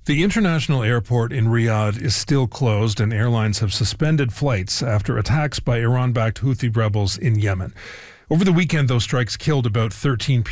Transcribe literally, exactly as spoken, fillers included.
The international airport in Riyadh is still closed and airlines have suspended flights after attacks by Iran-backed Houthi rebels in Yemen. Over the weekend, those strikes killed about thirteen people.